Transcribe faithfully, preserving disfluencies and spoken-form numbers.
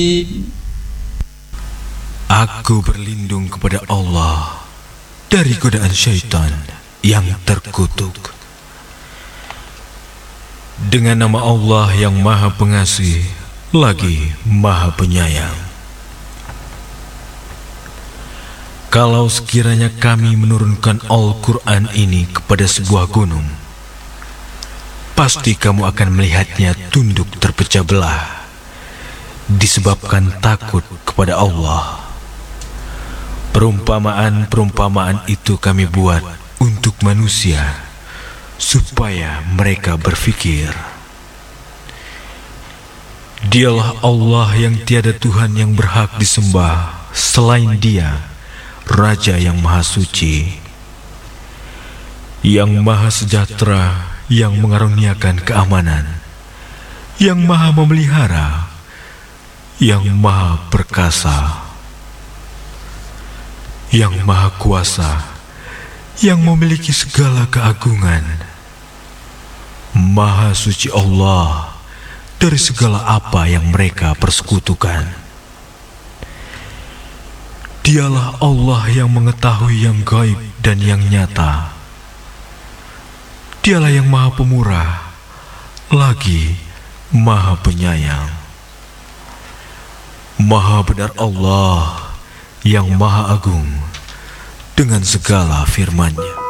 Aku berlindung kepada Allah dari godaan syaitan yang terkutuk. Dengan nama Allah yang Maha Pengasih lagi Maha Penyayang. Kalau sekiranya kami menurunkan Al-Quran ini kepada sebuah gunung, pasti kamu akan melihatnya tunduk terpecah belah, disebabkan takut kepada Allah. Perumpamaan-perumpamaan itu kami buat untuk manusia, supaya mereka berfikir. Dialah Allah yang tiada Tuhan yang berhak disembah selain Dia, Raja yang Maha Suci, yang Maha Sejahtera, yang mengaruniakan keamanan, yang Maha Memelihara, yang Maha Perkasa, yang Maha Kuasa, yang memiliki segala keagungan. Maha suci Allah dari segala apa yang mereka persekutukan. Dialah Allah yang mengetahui yang gaib dan yang nyata. Dialah yang Maha Pemurah, lagi Maha Penyayang. Maha benar Allah yang Maha Agung dengan segala firman-Nya.